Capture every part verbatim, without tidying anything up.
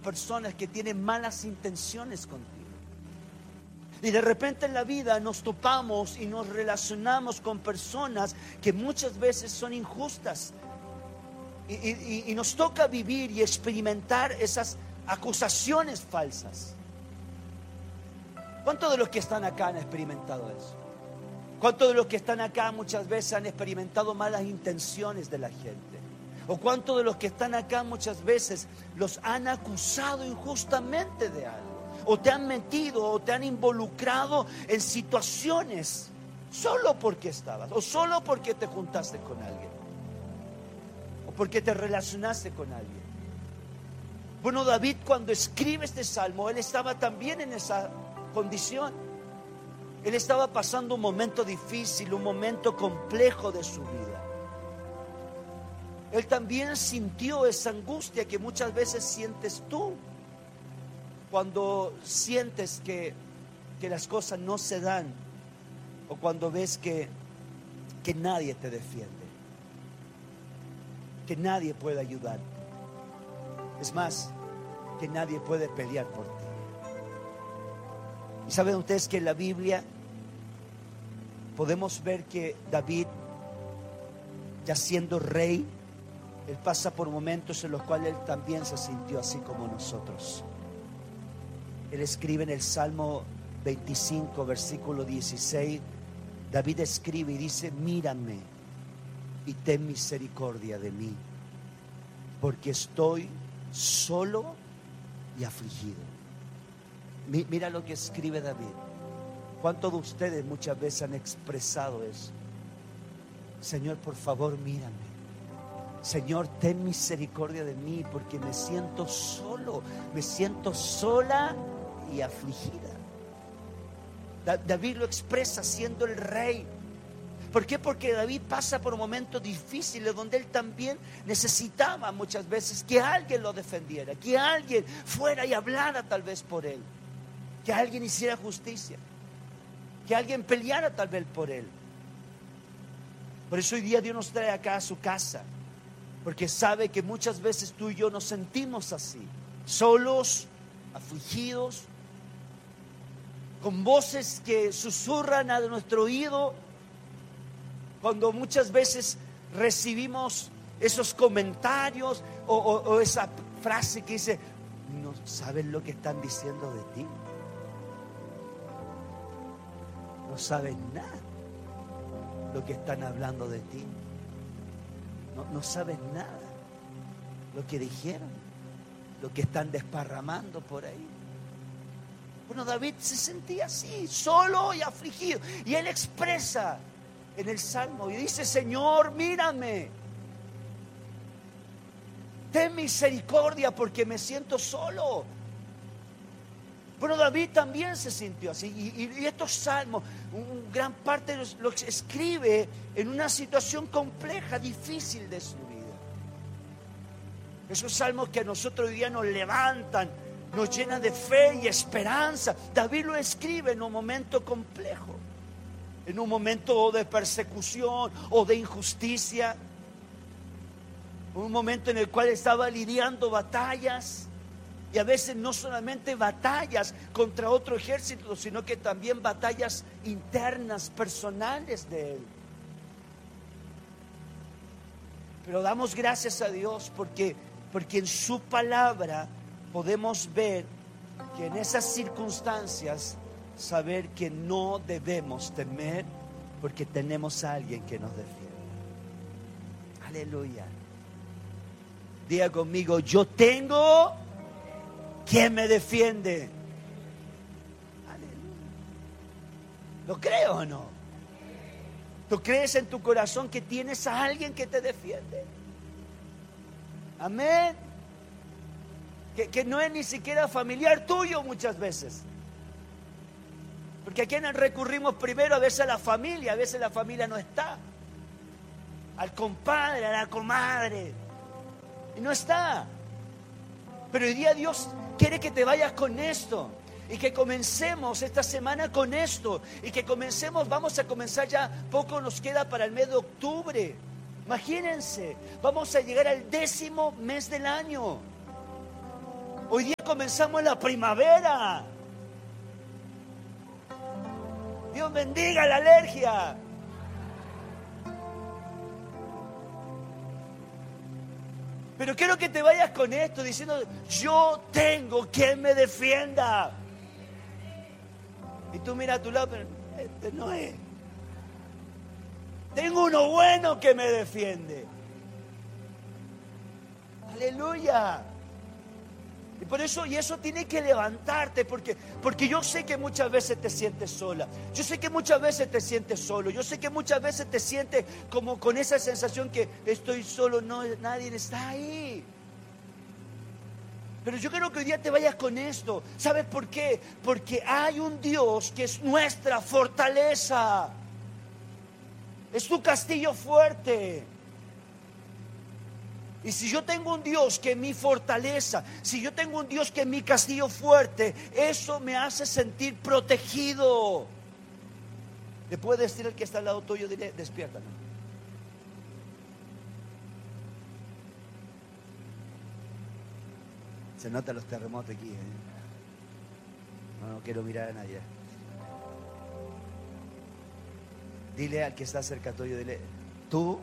personas que tienen malas intenciones contigo. Y de repente en la vida nos topamos y nos relacionamos con personas que muchas veces son injustas. Y, y, y nos toca vivir y experimentar esas acusaciones falsas. ¿Cuántos de los que están acá han experimentado eso? ¿Cuántos de los que están acá muchas veces han experimentado malas intenciones de la gente? ¿O cuántos de los que están acá muchas veces los han acusado injustamente de algo? ¿O te han metido o te han involucrado en situaciones solo porque estabas? ¿O solo porque te juntaste con alguien? ¿O porque te relacionaste con alguien? Bueno, David, cuando escribe este salmo, él estaba también en esa condición. Él estaba pasando un momento difícil, un momento complejo de su vida. Él también sintió esa angustia que muchas veces sientes tú cuando sientes que, que las cosas no se dan, o cuando ves que, que nadie te defiende, que nadie puede ayudarte. Es más, que nadie puede pelear por ti. Y saben ustedes que en la Biblia podemos ver que David, ya siendo rey, él pasa por momentos en los cuales él también se sintió así como nosotros. Él escribe en el Salmo veinticinco, versículo dieciséis, David escribe y dice: mírame y ten misericordia de mí, porque estoy solo y afligido. Mira lo que escribe David. ¿Cuántos de ustedes muchas veces han expresado eso? Señor, por favor, mírame. Señor, ten misericordia de mí, porque me siento solo, me siento sola y afligida. David lo expresa siendo el rey. ¿Por qué? Porque David pasa por momentos difíciles donde él también necesitaba muchas veces que alguien lo defendiera, que alguien fuera y hablara tal vez por él, que alguien hiciera justicia, que alguien peleara tal vez por él. Por eso hoy día Dios nos trae acá a su casa, porque sabe que muchas veces tú y yo nos sentimos así, solos, afligidos, con voces que susurran a nuestro oído, cuando muchas veces recibimos esos comentarios o, o, o esa frase que dice: no saben lo que están diciendo de ti, no saben nada lo que están hablando de ti, no, no sabes nada lo que dijeron, lo que están desparramando por ahí. Bueno, David se sentía así, solo y afligido, y él expresa en el Salmo y dice: Señor, mírame, ten misericordia porque me siento solo. Bueno, David también se sintió así, y, y, y estos salmos, un, gran parte los, los escribe en una situación compleja, difícil de su vida. Esos salmos que a nosotros hoy día nos levantan, nos llenan de fe y esperanza. David lo escribe en un momento complejo, en un momento de persecución o de injusticia, un momento en el cual estaba lidiando batallas, y a veces no solamente batallas contra otro ejército, sino que también batallas internas, personales de él. Pero damos gracias a Dios porque, porque en su palabra podemos ver que en esas circunstancias saber que no debemos temer, porque tenemos a alguien que nos defiende. Aleluya. Diga conmigo: yo tengo quien me defiende. Aleluya. ¿Lo creo o no? ¿Tú crees en tu corazón que tienes a alguien que te defiende? Amén. Que, que no es ni siquiera familiar tuyo muchas veces. Porque a quienes recurrimos primero, a veces a la familia, a veces la familia no está. Al compadre, a la comadre. Y no está. Pero hoy día Dios quiere que te vayas con esto. Y que comencemos esta semana con esto. Y que comencemos, vamos a comenzar ya, poco nos queda para el mes de octubre. Imagínense, vamos a llegar al décimo mes del año. Hoy día comenzamos la primavera. Dios bendiga la alergia. Pero quiero que te vayas con esto diciendo, yo tengo quien me defienda. Y tú miras a tu lado, pero este no es. Tengo uno bueno que me defiende. Aleluya. Y por eso, y eso tiene que levantarte, porque, porque yo sé que muchas veces te sientes sola. Yo sé que muchas veces te sientes solo. Yo sé que muchas veces te sientes como con esa sensación que estoy solo, no, nadie está ahí. Pero yo quiero que hoy día te vayas con esto. ¿Sabes por qué? Porque hay un Dios que es nuestra fortaleza. Es tu castillo fuerte. Y si yo tengo un Dios que es mi fortaleza, si yo tengo un Dios que es mi castillo fuerte, eso me hace sentir protegido. Le puedes decir al que está al lado tuyo, dile, despierta. Se notan los terremotos aquí, ¿eh? No, no quiero mirar a nadie. Dile al que está cerca tuyo, dile, tú.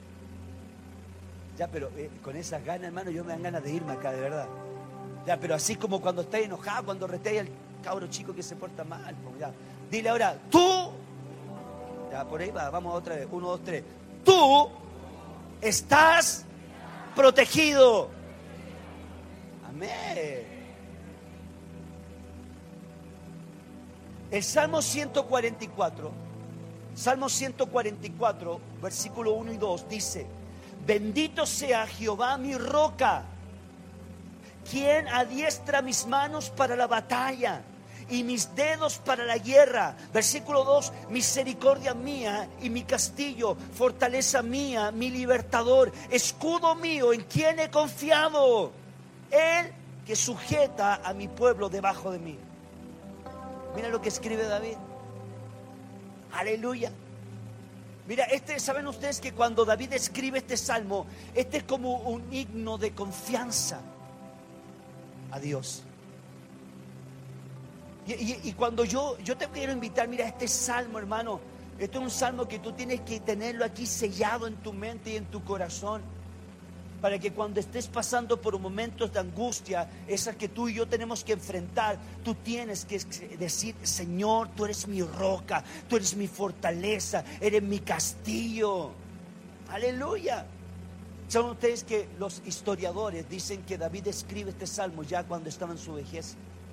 Ya, pero eh, con esas ganas, hermano, yo me dan ganas de irme acá, de verdad. Ya, pero así como cuando estás enojado, cuando retea al cabro chico que se porta mal. Pues, ya. Dile ahora, tú. Ya, por ahí va, vamos otra vez. Uno, dos, tres. Tú estás protegido. Amén. El Salmo ciento cuarenta y cuatro, Salmo ciento cuarenta y cuatro, versículo uno y dos, dice: bendito sea Jehová mi roca, quien adiestra mis manos para la batalla y mis dedos para la guerra. Versículo dos, misericordia mía y mi castillo, fortaleza mía, mi libertador, escudo mío en quien he confiado, él que sujeta a mi pueblo debajo de mí. Mira lo que escribe David. Aleluya. Mira, este, ¿saben ustedes que cuando David escribe este salmo, este es como un himno de confianza a Dios? Y, y, y cuando yo, yo te quiero invitar, mira, este salmo, hermano, este es un salmo que tú tienes que tenerlo aquí sellado en tu mente y en tu corazón, para que cuando estés pasando por momentos de angustia, esas que tú y yo tenemos que enfrentar, tú tienes que decir: Señor, tú eres mi roca, tú eres mi fortaleza, eres mi castillo. Aleluya. ¿Saben ustedes que los historiadores dicen que David escribe este salmo ya cuando estaba en su vejez?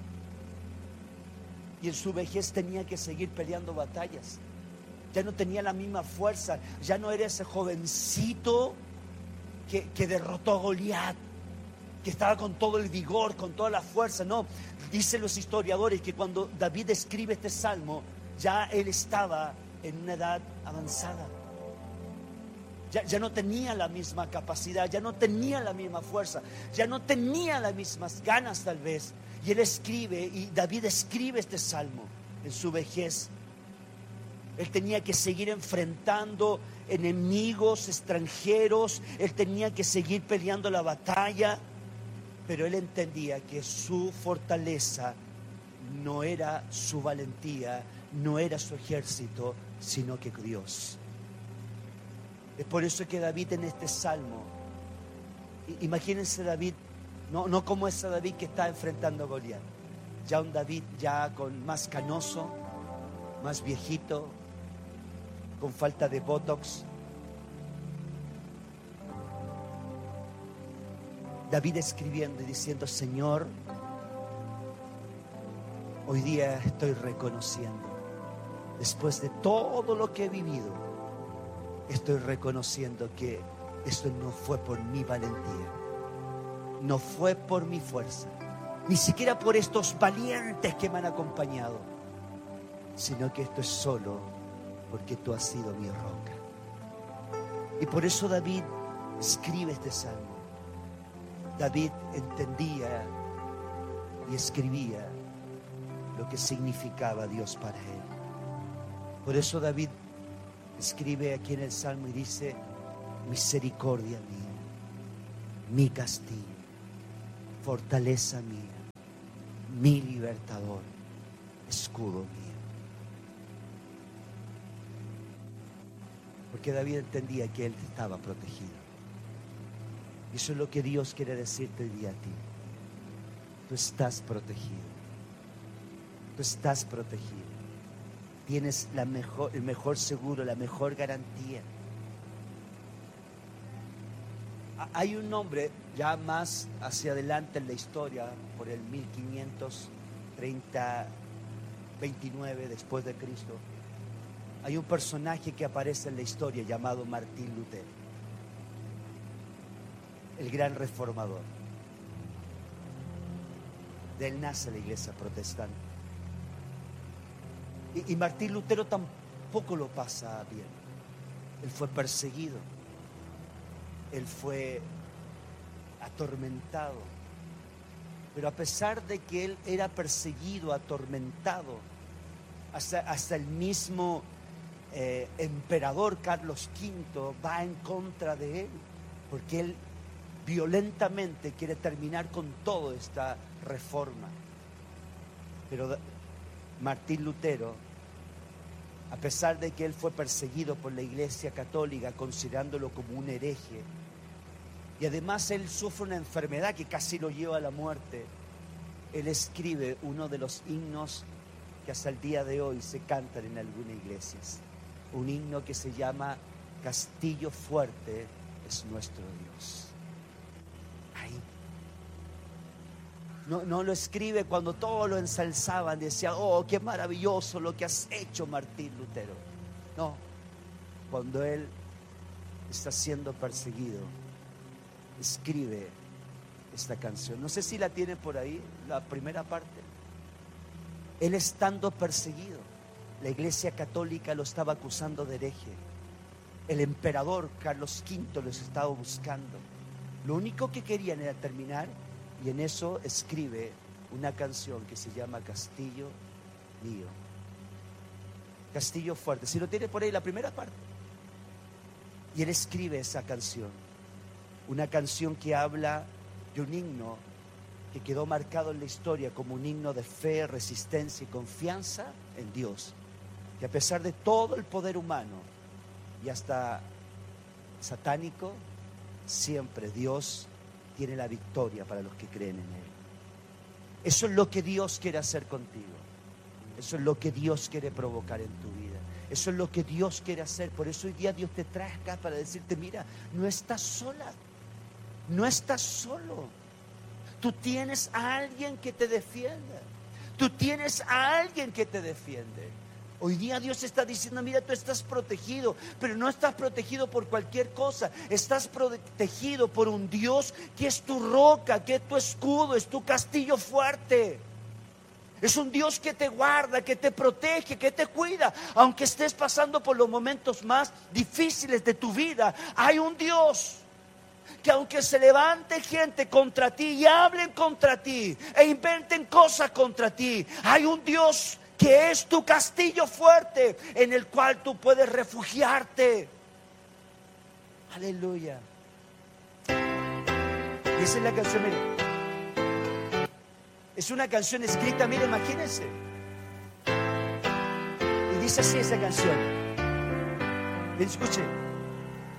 Y en su vejez tenía que seguir peleando batallas. Ya no tenía la misma fuerza, ya no era ese jovencito Que, que derrotó a Goliat, que estaba con todo el vigor, con toda la fuerza. No, dicen los historiadores que cuando David escribe este salmo, ya él estaba en una edad avanzada. Ya, ya no tenía la misma capacidad, ya no tenía la misma fuerza, ya no tenía las mismas ganas tal vez. Y él escribe, y David escribe este salmo en su vejez. Él tenía que seguir enfrentando enemigos extranjeros, él tenía que seguir peleando la batalla, pero él entendía que su fortaleza no era su valentía, no era su ejército, sino que Dios. Es por eso que David en este salmo, imagínense David, no, no como ese David que está enfrentando a Goliat, ya un David ya con más canoso, más viejito, con falta de botox. David escribiendo y diciendo: Señor, hoy día estoy reconociendo, después de todo lo que he vivido, estoy reconociendo que esto no fue por mi valentía, no fue por mi fuerza, ni siquiera por estos valientes que me han acompañado, sino que esto es solo porque tú has sido mi roca. Y por eso David escribe este salmo. David entendía y escribía lo que significaba Dios para él. Por eso David escribe aquí en el salmo y dice: misericordia mía, mi castillo, fortaleza mía, mi libertador, escudo mío. Porque David entendía que él estaba protegido. Y eso es lo que Dios quiere decirte hoy día a ti. Tú estás protegido. Tú estás protegido. Tienes la mejor, el mejor seguro, la mejor garantía. Hay un hombre ya más hacia adelante en la historia, por el mil quinientos treinta, veintinueve después de Cristo. Hay un personaje que aparece en la historia llamado Martín Lutero, el gran reformador. De él nace la iglesia protestante. Y, y Martín Lutero tampoco lo pasa bien. Él fue perseguido. Él fue atormentado. Pero a pesar de que él era perseguido, atormentado, hasta, hasta el mismo eh, emperador Carlos quinto va en contra de él, porque él violentamente quiere terminar con toda esta reforma. Pero Martín Lutero, a pesar de que él fue perseguido por la Iglesia Católica, considerándolo como un hereje, y además él sufre una enfermedad que casi lo lleva a la muerte, él escribe uno de los himnos que hasta el día de hoy se cantan en algunas iglesias. Un himno que se llama Castillo fuerte es nuestro Dios. Ahí. No, no lo escribe cuando todos lo ensalzaban, decía, oh, qué maravilloso lo que has hecho, Martín Lutero. No, cuando él está siendo perseguido, escribe esta canción. No sé si la tiene por ahí, la primera parte. Él estando perseguido, la Iglesia Católica lo estaba acusando de hereje. El emperador Carlos quinto los estaba buscando. Lo único que querían era terminar, y en eso escribe una canción que se llama Castillo mío. Castillo fuerte. Si lo tiene por ahí, la primera parte. Y él escribe esa canción. Una canción que habla de un himno que quedó marcado en la historia como un himno de fe, resistencia y confianza en Dios. Que a pesar de todo el poder humano y hasta satánico, siempre Dios tiene la victoria para los que creen en Él. Eso es lo que Dios quiere hacer contigo. Eso es lo que Dios quiere provocar en tu vida. Eso es lo que Dios quiere hacer. Por eso hoy día Dios te trae acá para decirte, mira, no estás sola. No estás solo. Tú tienes a alguien que te defienda. Tú tienes a alguien que te defiende. Hoy día Dios está diciendo, mira, tú estás protegido, pero no estás protegido por cualquier cosa. Estás protegido por un Dios que es tu roca, que es tu escudo, es tu castillo fuerte. Es un Dios que te guarda, que te protege, que te cuida. Aunque estés pasando por los momentos más difíciles de tu vida, hay un Dios que aunque se levante gente contra ti y hablen contra ti e inventen cosas contra ti, hay un Dios que es tu castillo fuerte en el cual tú puedes refugiarte. Aleluya. Y esa es la canción, miren. Es una canción escrita, miren, imagínense. Y dice así esa canción. Miren, escuchen.